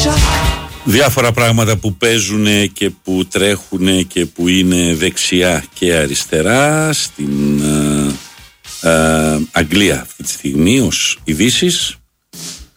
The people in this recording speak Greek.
Διάφορα πράγματα που παίζουν και που τρέχουν και που είναι δεξιά και αριστερά στην Αγγλία αυτή τη στιγμή ως ειδήσεις.